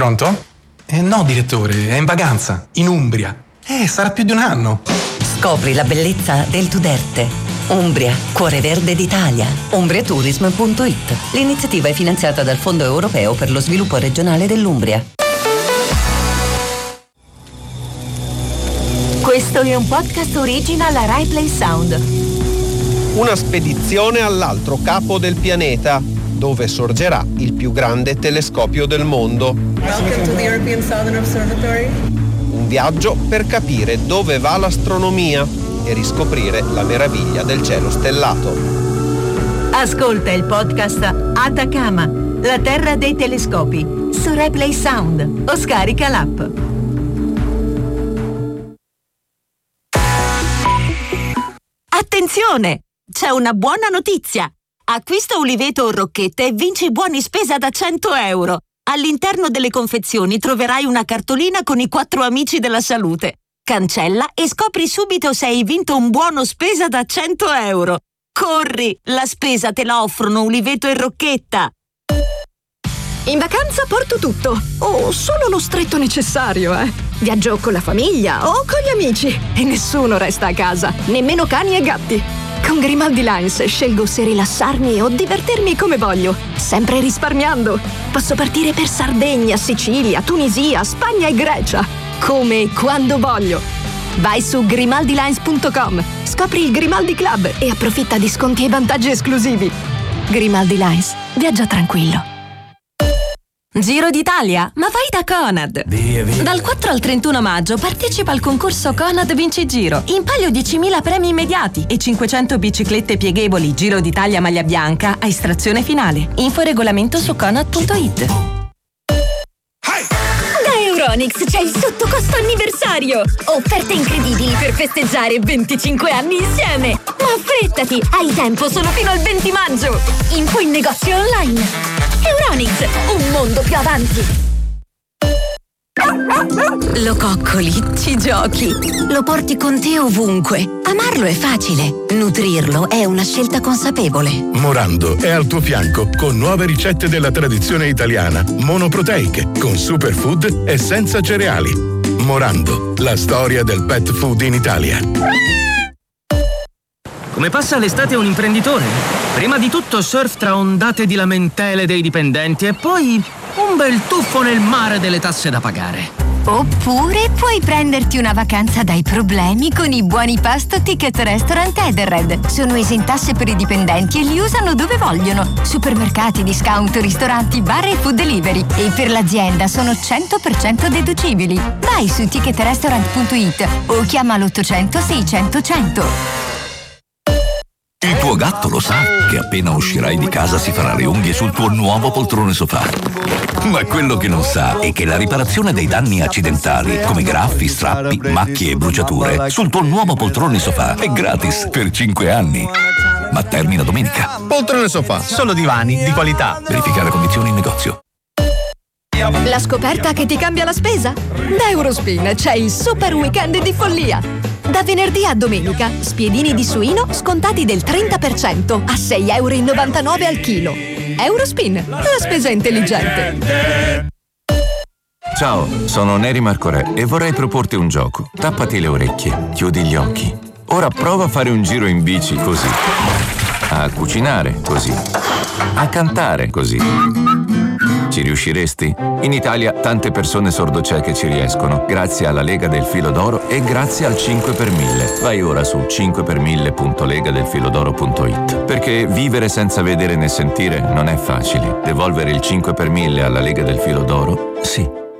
Pronto? No, direttore, è in vacanza, in Umbria. Sarà più di un anno. Scopri la bellezza del Tuderte. Umbria, cuore verde d'Italia. Umbriatourism.it. L'iniziativa è finanziata dal Fondo Europeo per lo Sviluppo Regionale dell'Umbria. Questo è un podcast original Rai Play Sound. Una spedizione all'altro capo del pianeta, dove sorgerà il più grande telescopio del mondo. Welcome to the European Southern Observatory. Un viaggio per capire dove va l'astronomia e riscoprire la meraviglia del cielo stellato. Ascolta il podcast Atacama, la terra dei telescopi, su Rai Play Sound o scarica l'app. Attenzione! C'è una buona notizia! Acquista uliveto o rocchette e vinci buoni spesa da 100 euro. All'interno delle confezioni troverai una cartolina con i 4 amici della salute. Cancella e scopri subito se hai vinto un buono spesa da 100 euro. Corri! La spesa te la offrono uliveto e rocchetta. In vacanza porto tutto, o solo lo stretto necessario, Viaggio con la famiglia o con gli amici e nessuno resta a casa, nemmeno cani e gatti. Con Grimaldi Lines scelgo se rilassarmi o divertirmi come voglio, sempre risparmiando. Posso partire per Sardegna, Sicilia, Tunisia, Spagna e Grecia, come e quando voglio. Vai su grimaldilines.com, scopri il Grimaldi Club e approfitta di sconti e vantaggi esclusivi. Grimaldi Lines, viaggia tranquillo. Giro d'Italia? Ma vai da Conad! Via. Dal 4 al 31 maggio partecipa al concorso Conad Vinci Giro. In palio 10.000 premi immediati e 500 biciclette pieghevoli Giro d'Italia maglia bianca a estrazione finale. Info e regolamento su conad.it. Da Euronics c'è il sottocosto anniversario! Offerte incredibili per festeggiare 25 anni insieme! Ma affrettati! Hai tempo solo fino al 20 maggio! Info in negozio online! Euronics, un mondo più avanti! Lo coccoli, ci giochi, lo porti con te ovunque. Amarlo è facile, nutrirlo è una scelta consapevole. Morando è al tuo fianco con nuove ricette della tradizione italiana, monoproteiche, con superfood e senza cereali. Morando, la storia del pet food in Italia. Come passa l'estate un imprenditore? Prima di tutto surf tra ondate di lamentele dei dipendenti e poi un bel tuffo nel mare delle tasse da pagare. Oppure puoi prenderti una vacanza dai problemi con i buoni pasto Ticket Restaurant Edenred. Sono esentasse per i dipendenti e li usano dove vogliono. Supermercati, discount, ristoranti, bar e food delivery. E per l'azienda sono 100% deducibili. Vai su ticketrestaurant.it o chiama l'800 600 100. Il tuo gatto lo sa che appena uscirai di casa si farà le unghie sul tuo nuovo poltrone sofà. Ma quello che non sa è che la riparazione dei danni accidentali, come graffi, strappi, macchie e bruciature, sul tuo nuovo poltrone sofà è gratis per 5 anni. Ma termina domenica. Poltrone sofà, solo divani di qualità. Verificare condizioni in negozio. La scoperta che ti cambia la spesa? Da Eurospin c'è il super weekend di follia. Da venerdì a domenica, spiedini di suino scontati del 30% a €6,99 al chilo. Eurospin, la spesa intelligente. Ciao, sono Neri Marcorè e vorrei proporti un gioco. Tappati le orecchie, chiudi gli occhi. Ora prova a fare un giro in bici così. A cucinare così. A cantare così. Ci riusciresti? In Italia tante persone sordocieche ci riescono, grazie alla Lega del Filo d'Oro e grazie al 5 per 1000. Vai ora su 5per1000.legadelfilodoro.it. Perché vivere senza vedere né sentire non è facile. Devolvere il 5 per 1000 alla Lega del Filo d'Oro? Sì.